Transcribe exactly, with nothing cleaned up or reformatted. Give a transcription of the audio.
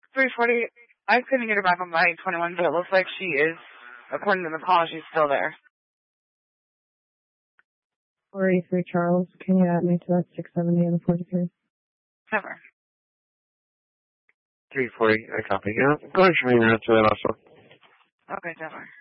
three forty, I couldn't get her back on my twenty-one, but it looks like she is, according to the call, she's still there. four eighty-three Charles, can you add me to that six seventy and the forty-three? Never. three forty, I copy. Yeah, go ahead and answer that also. Okay, never.